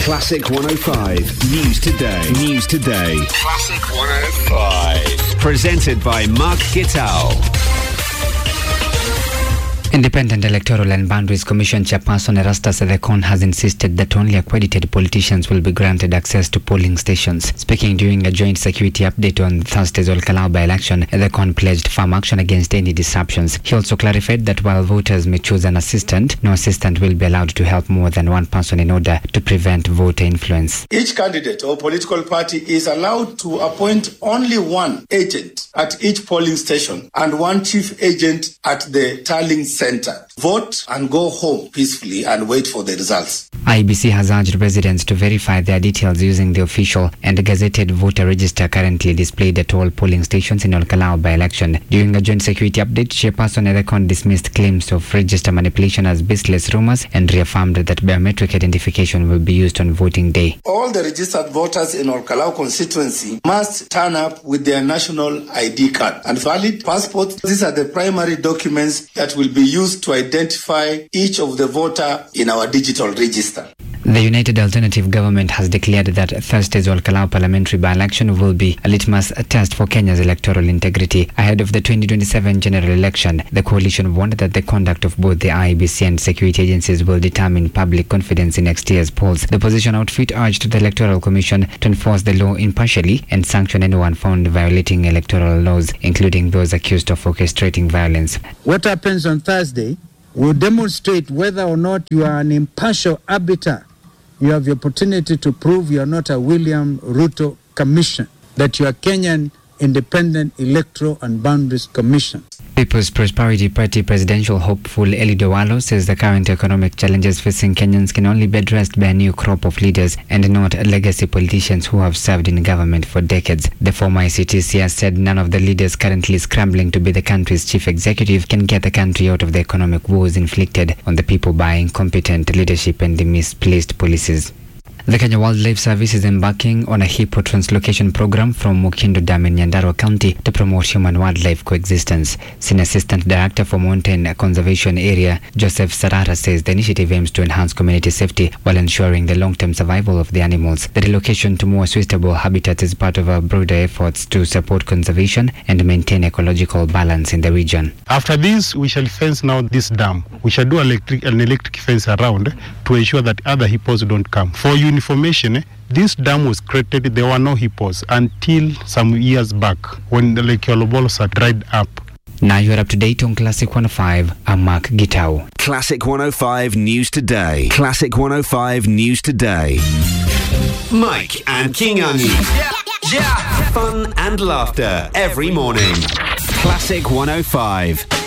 Classic 105 News Today. News Today. Classic 105. Presented by Mark Gitao. Independent Electoral and Boundaries Commission Chairperson Erastus Ethekon has insisted that only accredited politicians will be granted access to polling stations. Speaking during a joint security update on Thursday's Olkalau by-election, Ethekon pledged firm action against any disruptions. He also clarified that while voters may choose an assistant, no assistant will be allowed to help more than one person in order to prevent voter influence. Each candidate or political party is allowed to appoint only one agent at each polling station and one chief agent at the tallying center. Vote and go home peacefully and wait for the results. IEBC has urged residents to verify their details using the official and gazetted voter register currently displayed at all polling stations in Olkalau by-election. During a joint security update, Chairperson Ethekon dismissed claims of register manipulation as baseless rumors and reaffirmed that biometric identification will be used on voting day. All the registered voters in Olkalau constituency must turn up with their national ID card and valid passports. These are the primary documents that will be used to identify each of the voter in our digital register. The United Alternative Government has declared that Thursday's Olkalau parliamentary by-election will be a litmus test for Kenya's electoral integrity. Ahead of the 2027 general election, the coalition warned that the conduct of both the IEBC and security agencies will determine public confidence in next year's polls. The opposition outfit urged the Electoral Commission to enforce the law impartially and sanction anyone found violating electoral laws, including those accused of orchestrating violence. What happens on Thursday will demonstrate whether or not you are an impartial arbiter. You have the opportunity to prove you are not a William Ruto Commission, that you are Kenyan Independent Electoral and Boundaries Commission. People's Prosperity Party presidential hopeful Eliud Owalo says the current economic challenges facing Kenyans can only be addressed by a new crop of leaders and not legacy politicians who have served in government for decades. The former ICTC has said none of the leaders currently scrambling to be the country's chief executive can get the country out of the economic woes inflicted on the people by incompetent leadership and misplaced policies. The Kenya Wildlife Service is embarking on a hippo translocation program from Mukindo Dam in Nyandarua County to promote human-wildlife coexistence. Senior Assistant Director for Mountain Conservation Area, Joseph Sarara, says the initiative aims to enhance community safety while ensuring the long-term survival of the animals. The relocation to more suitable habitats is part of our broader efforts to support conservation and maintain ecological balance in the region. After this, we shall fence now this dam. We shall do an electric fence around to ensure that other hippos don't come. For information, this dam was created, there were no hippos until some years back when the Lake Olobolos had dried up. Now you're up to date on Classic 105. I'm Mark Gitao. Classic 105 News Today. Classic 105 News Today. Mike and Kingangi. Yeah. Fun and laughter every morning. Classic 105.